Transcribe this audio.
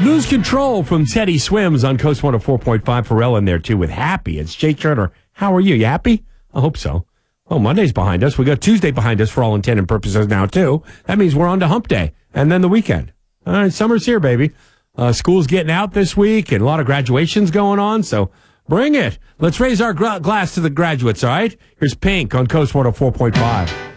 Lose Control from Teddy Swims on Coast 104.5. Pharrell in there, too, with Happy. It's Jay Turner. How are you? You happy? I hope so. Well, Monday's behind us. We got Tuesday behind us for all intent and purposes now, too. That means we're on to hump day and then the weekend. All right, summer's here, baby. School's getting out this week and a lot of graduations going on, so bring it. Let's raise our glass to the graduates, all right? Here's Pink on Coast 104.5.